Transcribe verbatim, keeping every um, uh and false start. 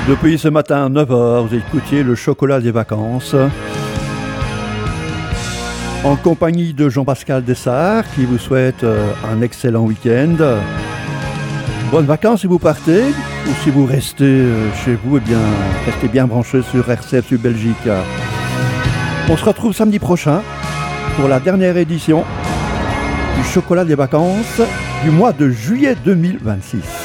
Depuis ce matin, neuf heures, vous écoutiez le chocolat des vacances. En compagnie de Jean-Pascal Dessart, qui vous souhaite un excellent week-end. Bonnes vacances si vous partez, ou si vous restez chez vous, eh bien, restez bien branchés sur R C F sur Belgique. On se retrouve samedi prochain pour la dernière édition du chocolat des vacances du mois de juillet deux mille vingt-six.